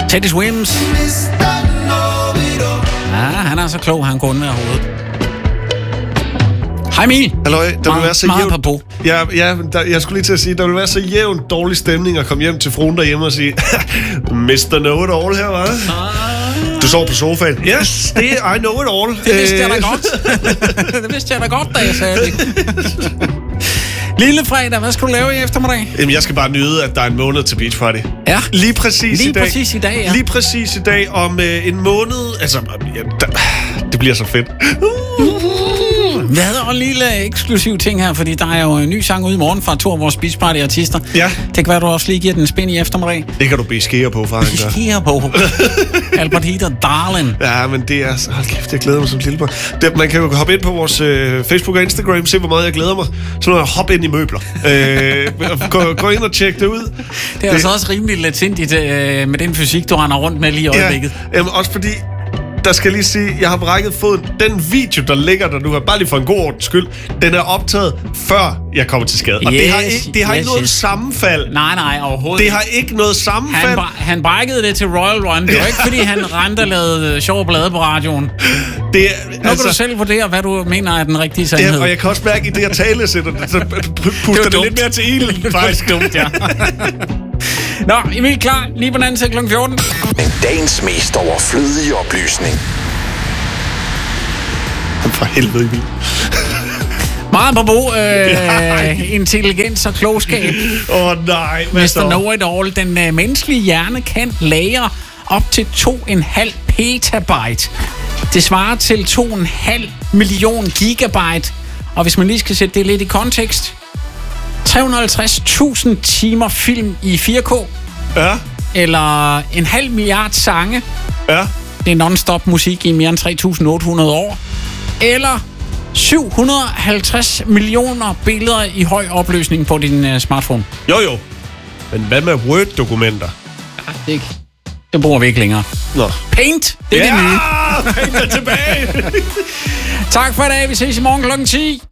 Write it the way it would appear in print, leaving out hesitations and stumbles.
Teddy Swims. Ja, han er så klog, han kunne med hovedet. Hej Emil. Halløj, der vil være så jævnt på. Jeg skulle lige til at sige, der vil være så jævnt dårlig stemning at komme hjem til fruen derhjemme og sige, Mr. Know-it-all her, hva'? Du sover på sofaen. Yes, I know it all. Det vidste jeg da godt. Det vidste jeg da godt, da jeg sagde det. Lille fredag, hvad skal du lave i eftermiddag? Jamen, jeg skal bare nyde, at der er en måned til Beach Party. Ja. Lige præcis i dag. Ja. Lige præcis i dag om en måned. Altså, det bliver så fedt. Vi havde en lille eksklusiv ting her, fordi der er jo en ny sang ude i morgen fra to af vores Beach Party-artister. Ja. Det kan være, du også lige giver den spin i eftermiddag. Det kan du blive skære på, far. Skære på. Albert Heater, darling. Ja, men det er... Hold kæft, jeg glæder mig som lille barn. Man kan jo hoppe ind på vores Facebook og Instagram, se hvor meget jeg glæder mig. Så når jeg hopper ind i møbler. Gå ind og tjek det ud. Det er altså også rimelig letsindigt med den fysik, du render rundt med lige i øjeblikket. Ja, også fordi... Der skal lige sige, jeg har brækket foden. Den video, der ligger der nu her, bare lige for en god ordens skyld, den er optaget, før jeg kommer til skade. Og det har ikke noget sammenfald. Nej, overhovedet. Det har ikke noget sammenfald. Han brækkede det til Royal Run. Det var ikke, fordi han rendte og lavede sjov blade på radioen. Nu kan du selv vurdere, hvad du mener er den rigtige sandhed. Og jeg kan også mærke, i det, jeg talesætter, så puster det lidt mere til ilden. Faktisk dumt, ja. Nå, Emil klar, lige på den anden side kl. 14. Men dagens mest overflødige oplysning. For helvede, Emil. Meget på brug, intelligens og klogskab. Nej, Mr. Know-it-all. Den menneskelige hjerne kan lagre op til 2,5 petabyte. Det svarer til 2,5 million gigabyte. Og hvis man lige skal sætte det lidt i kontekst, 350.000 timer film i 4K. Ja. Eller 0,5 milliard sange. Ja. Det er non-stop musik i mere end 3.800 år. Eller 750 millioner billeder i høj opløsning på din smartphone. Jo. Men hvad med Word-dokumenter? Det bruger vi ikke længere. Nå. Paint, det er det nye. Paint er tilbage. Tak for i dag. Vi ses i morgen kl. 10.